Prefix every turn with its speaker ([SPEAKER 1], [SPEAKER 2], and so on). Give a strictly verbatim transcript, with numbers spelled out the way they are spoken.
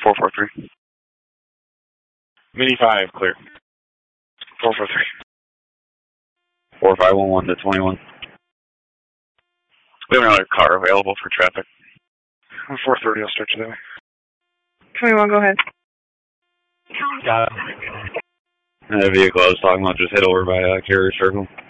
[SPEAKER 1] four four three.
[SPEAKER 2] Mini five, clear.
[SPEAKER 1] four four three.
[SPEAKER 3] four five one one to twenty-one.
[SPEAKER 1] We have another car available for traffic.
[SPEAKER 2] four thirty, I'll start you that way.
[SPEAKER 4] twenty-one, go ahead.
[SPEAKER 5] Got it.
[SPEAKER 3] And the vehicle I was talking about just hit over by uh, Carrier Circle.